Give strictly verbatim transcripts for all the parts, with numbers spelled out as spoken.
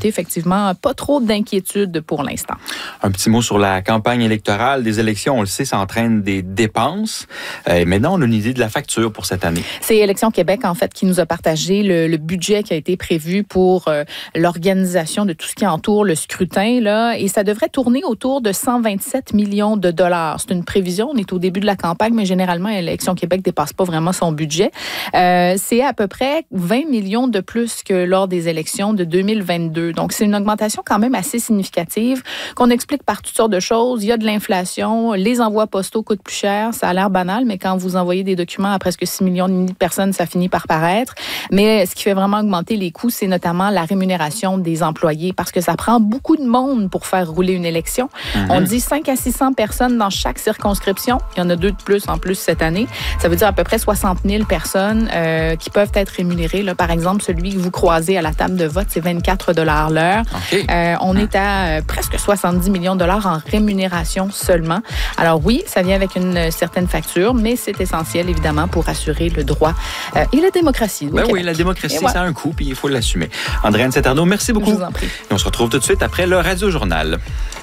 côté, effectivement, pas trop d'inquiétude pour l'instant. Un petit mot sur la campagne électorale. Des élections, on le sait, ça entraîne des dépenses. Euh, maintenant, on a une idée de la facture pour cette année. C'est Élections Québec, en fait, qui nous a partagé le, le budget qui a été prévu pour euh, l'organisation de tout ce qui entoure le scrutin, là, et ça devrait tourner autour de cent vingt-sept millions de dollars. C'est une prévision. On est au début de la campagne, mais généralement, Élections Québec ne dépasse pas vraiment son budget. Euh, c'est à peu près vingt millions de plus que lors des élections de deux mille vingt-deux. Donc, c'est une augmentation quand même assez significative qu'on explique par toutes sortes de choses. Il y a de l'inflation, les envois postaux coûtent plus cher. Ça a l'air banal, mais quand vous envoyez des documents à presque six millions et demi de personnes, ça finit par paraître. Mais ce qui fait vraiment augmenter les coûts, c'est notamment la rémunération des employés, parce que ça prend beaucoup de monde pour faire rouler une élection. Mm-hmm. On dit cinq à six cents personnes dans chaque circonscription. Il y en a deux de plus en plus cette année. Ça veut dire à peu près soixante mille personnes euh, qui peuvent être rémunérées. Là, par exemple, celui que vous croisez à la table de vote, c'est vingt-quatre dollars l'heure. Okay. Euh, on est à euh, presque soixante-dix millions de dollars en rémunération seulement. Alors oui, ça vient avec une certaine facture, mais c'est essentiel, évidemment, pour assurer le droit euh, et la démocratie. Ben oui, la démocratie, ouais. Ça a un coût, puis il faut l'assumer. Andréane Saint-Arnaud, merci beaucoup. Je vous en prie. Et on se retrouve tout de suite après le Radio-Journal.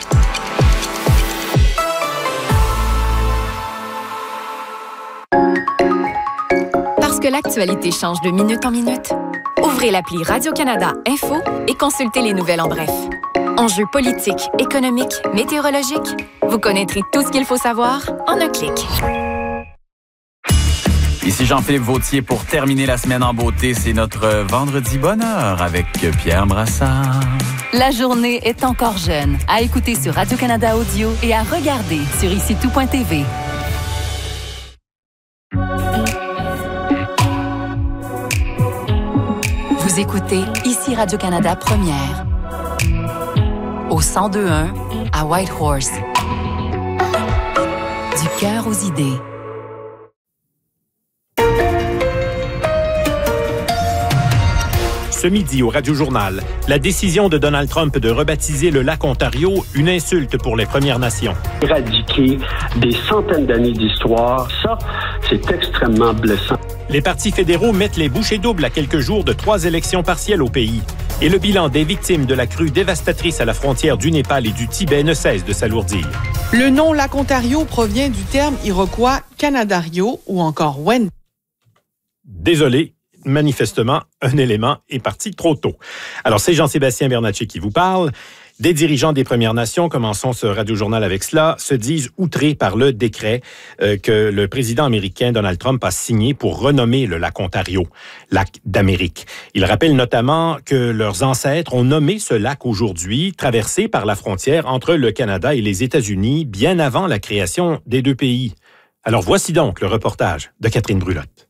Parce que l'actualité change de minute en minute, ouvrez l'appli Radio-Canada Info et consultez les nouvelles en bref. Enjeux politiques, économiques, météorologiques, vous connaîtrez tout ce qu'il faut savoir en un clic. Ici Jean-Philippe Vautier pour terminer la semaine en beauté. C'est notre Vendredi Bonheur avec Pierre Brassard. La journée est encore jeune. À écouter sur Radio-Canada Audio et à regarder sur ici tout point t v. Vous écoutez ici Radio-Canada Première. Au cent deux point un à Whitehorse. Du cœur aux idées. Ce midi au Radio-Journal, la décision de Donald Trump de rebaptiser le lac Ontario une insulte pour les Premières Nations. Éradiquer des centaines d'années d'histoire, ça, c'est extrêmement blessant. Les partis fédéraux mettent les bouchées doubles à quelques jours de trois élections partielles au pays. Et le bilan des victimes de la crue dévastatrice à la frontière du Népal et du Tibet ne cesse de s'alourdir. Le nom lac Ontario provient du terme iroquois Canadario ou encore Wendat. Désolé. Manifestement, un élément est parti trop tôt. Alors, c'est Jean-Sébastien Bernatchez qui vous parle. Des dirigeants des Premières Nations, commençons ce Radio-Journal avec cela, se disent outrés par le décret euh, que le président américain Donald Trump a signé pour renommer le lac Ontario, lac d'Amérique. Ils rappellent notamment que leurs ancêtres ont nommé ce lac aujourd'hui, traversé par la frontière entre le Canada et les États-Unis, bien avant la création des deux pays. Alors, voici donc le reportage de Catherine Brulotte.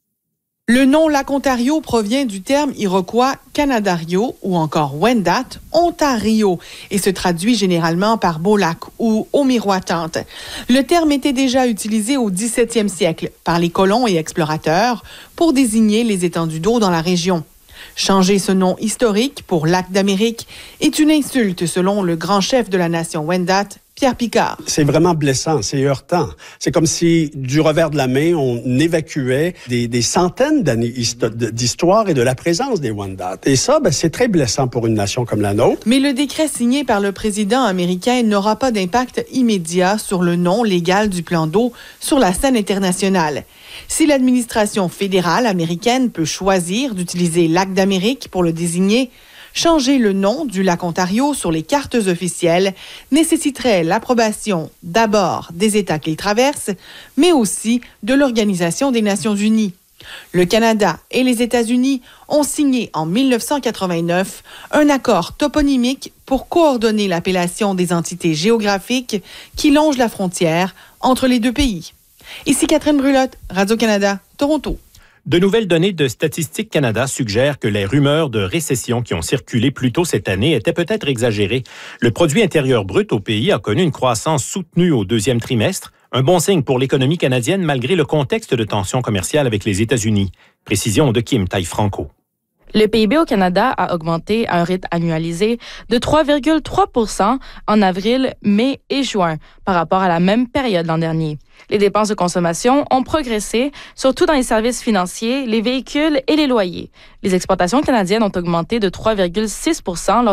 Le nom lac Ontario provient du terme iroquois Canadario ou encore Wendat, Ontario, et se traduit généralement par beau lac ou eau miroitante. Le terme était déjà utilisé au dix-septième siècle par les colons et explorateurs pour désigner les étendues d'eau dans la région. Changer ce nom historique pour lac d'Amérique est une insulte selon le grand chef de la nation Wendat, Pierre Picard. C'est vraiment blessant, c'est heurtant. C'est comme si, du revers de la main, on évacuait des, des centaines d'années d'histoire et de la présence des Wendat. Et ça, ben, c'est très blessant pour une nation comme la nôtre. Mais le décret signé par le président américain n'aura pas d'impact immédiat sur le nom légal du plan d'eau sur la scène internationale. Si l'administration fédérale américaine peut choisir d'utiliser lac d'Amérique pour le désigner, changer le nom du lac Ontario sur les cartes officielles nécessiterait l'approbation d'abord des États qu'il traverse, mais aussi de l'Organisation des Nations Unies. Le Canada et les États-Unis ont signé en dix-neuf cent quatre-vingt-neuf un accord toponymique pour coordonner l'appellation des entités géographiques qui longent la frontière entre les deux pays. Ici Catherine Brulotte, Radio-Canada, Toronto. De nouvelles données de Statistique Canada suggèrent que les rumeurs de récession qui ont circulé plus tôt cette année étaient peut-être exagérées. Le produit intérieur brut au pays a connu une croissance soutenue au deuxième trimestre, un bon signe pour l'économie canadienne malgré le contexte de tensions commerciales avec les États-Unis. Précision de Kim Taille-Franco. Le P I B au Canada a augmenté à un rythme annualisé de trois virgule trois pour cent en avril, mai et juin par rapport à la même période l'an dernier. Les dépenses de consommation ont progressé, surtout dans les services financiers, les véhicules et les loyers. Les exportations canadiennes ont augmenté de trois virgule six pour cent lors